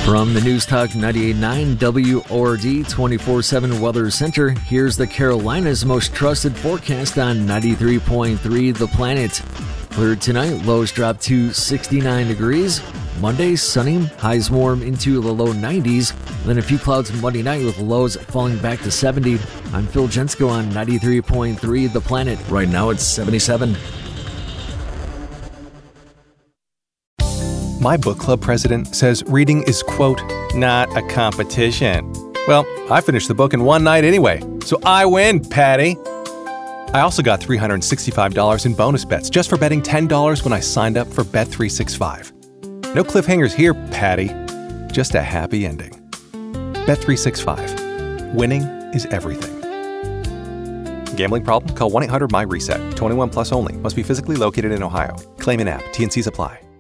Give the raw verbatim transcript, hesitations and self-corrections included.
From the News Talk ninety-eight point nine W O R D twenty-four seven Weather Center, here's the Carolinas' most trusted forecast on ninety-three point three The Planet. Clear tonight, lows drop to sixty-nine degrees. Monday, sunny, highs warm into the low nineties. Then a few clouds Monday night with lows falling back to seventy. I'm Phil Jensko on ninety-three point three The Planet. Right now it's seventy-seven. My book club president says reading is, quote, not a competition. Well, I finished the book in one night anyway, so I win, Patty. I also got three hundred sixty-five dollars in bonus bets just for betting ten dollars when I signed up for Bet three sixty-five. No cliffhangers here, Patty. Just a happy ending. Bet three sixty-five. Winning is everything. Gambling problem? Call one eight hundred M Y RESET. twenty-one plus only. Must be physically located in Ohio. Claim in app. T and Cs apply.